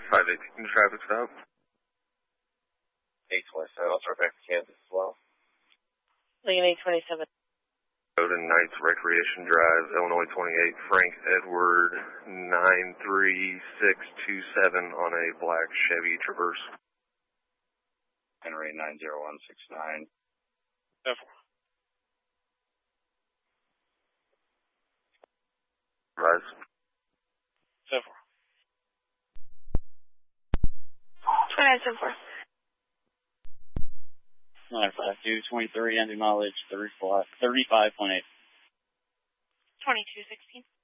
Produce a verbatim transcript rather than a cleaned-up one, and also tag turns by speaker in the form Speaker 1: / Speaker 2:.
Speaker 1: five eighteen traffic stop.
Speaker 2: eight twenty-seven, I'll start back to Kansas as well.
Speaker 3: Lincoln eight twenty-seven.
Speaker 1: Road and Knights Recreation Drive, Illinois twenty-eight, Frank Edward nine three six two seven on a black Chevy Traverse.
Speaker 2: Henry nine zero one six nine.
Speaker 1: Rise.
Speaker 3: seven four. twenty-nine seven four.
Speaker 4: nine five two, twenty-three, ending mileage thirty-five point eight.
Speaker 3: twenty-two sixteen.